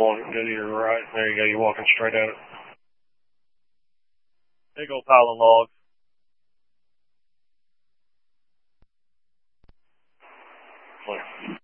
go to your right. There you go. You're walking straight at it. Big old pile of logs. Clear.